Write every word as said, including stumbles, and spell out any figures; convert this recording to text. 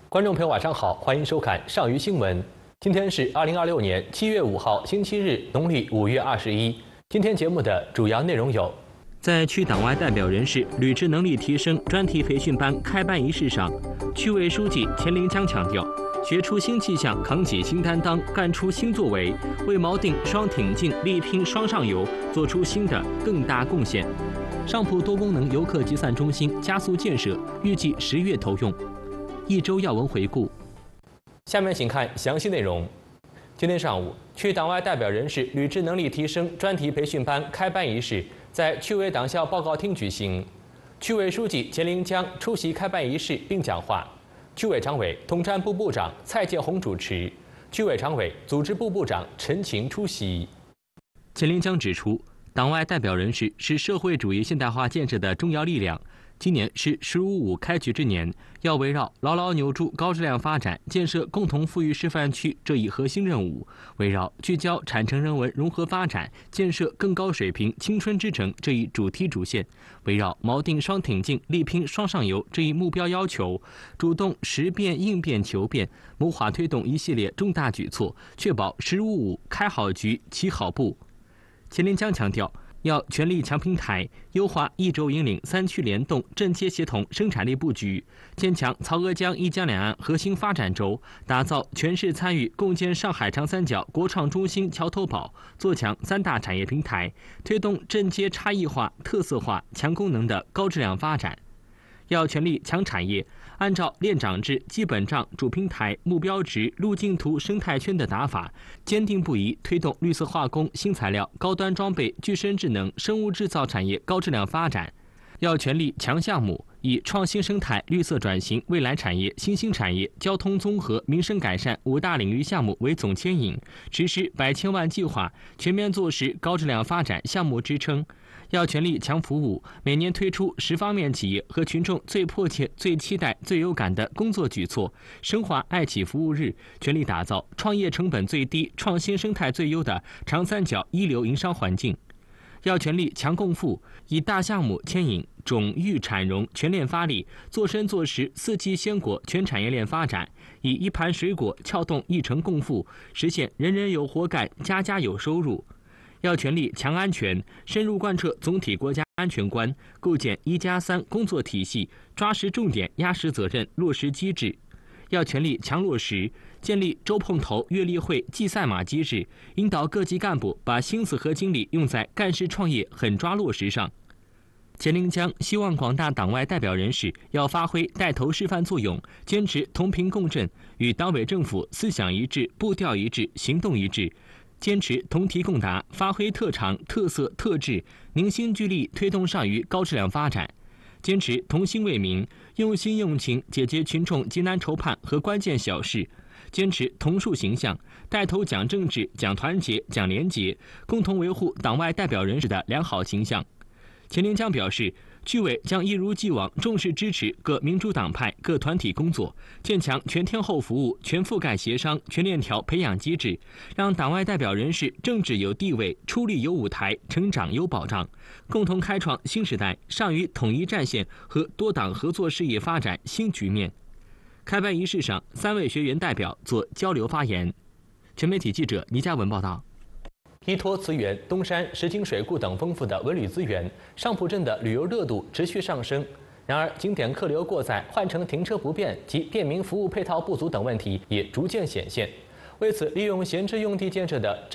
观众朋友，晚上好，欢迎收看上虞新闻。今天是二零二六年七月五号，星期日，农历五月二十一。今天节目的主要内容有： 在区党外代表人士履职能力提升专题培训班开班仪式上，区委书记钱林江强调，学出新气象，扛起新担当，干出新作为，为锚定双挺进、力拼双上游做出新的更大贡献。上浦多功能游客集散中心加速建设，预计十月投用。一周要闻回顾。 下面请看详细内容。今天上午，区党外代表人士履职能力提升专题培训班开班仪式在区委党校报告厅举行。区委书记钱林江出席开班仪式并讲话。区委常委、统战部部长蔡建红主持，区委常委、组织部部长陈晴出席。 钱林江指出，党外代表人士是社会主义现代化建设的重要力量。今年是“十五五”开局之年，要围绕牢牢扭住高质量发展、建设共同富裕示范区这一核心任务，围绕聚焦产城人文融合发展、建设更高水平青春之城这一主题主线，围绕锚定双挺进、力拼双上游这一目标要求，主动识变应变求变，谋划推动一系列重大举措，确保“十五五”开好局、起好步。钱林江强调，要全力强平台，优化一轴引领、三区联动、镇街协同生产力布局，坚强曹娥江一江两岸核心发展轴，打造全市参与共建上海长三角国创中心桥头堡，做强三大产业平台，推动镇街差异化、特色化、强功能的高质量发展。要全力强产业，按照链长制、基本账、主平台、目标值、路径图、生态圈的打法，坚定不移推动绿色化工、新材料、高端装备、具身智能、生物制造产业高质量发展。要全力强项目，以创新生态、绿色转型、未来产业、新兴产业、交通综合、民生改善五大领域项目为总牵引，实施百千万计划，全面做实高质量发展项目支撑。要全力强服务，每年推出十方面企业和群众最迫切、最期待、最有感的工作举措，深化爱企服务日，全力打造创业成本最低、创新生态最优的长三角一流营商环境。要全力强共富，以大项目牵引种育产融全链发力，做深做实四季鲜果全产业链发展，以一盘水果撬动一城共富，实现人人有活干、家家有收入。要全力强安全，深入贯彻总体国家安全观，构建一加三工作体系，抓实重点、压实责任、落实机制。要全力强落实，建立周碰头、月例会、季赛马机制，引导各级干部把心思和精力用在干事创业狠抓落实上。钱林江希望广大党外代表人士要发挥带头示范作用，坚持同频共振，与党委政府思想一致、步调一致、行动一致。坚持同题共答，发挥特长、特色、特质，凝心聚力推动上虞高质量发展。坚持同心为民，用心用情解决群众急难愁盼和关键小事。坚持同树形象，带头讲政治、讲团结、讲廉洁，共同维护党外代表人士的良好形象。钱林江表示，区委将一如既往重视支持各民主党派、各团体工作，建强全天候服务、全覆盖协商、全链条培养机制，让党外代表人士政治有地位、出力有舞台、成长有保障，共同开创新时代上虞统一战线和多党合作事业发展新局面。开班仪式上，三位学员代表做交流发言。全媒体记者倪嘉文报道。 依托慈园、东山、石井水库等丰富的文旅资源，上浦镇的旅游热度持续上升。然而，景点客流过载、换乘停车不便及便民服务配套不足等问题也逐渐显现。为此，利用闲置用地建设的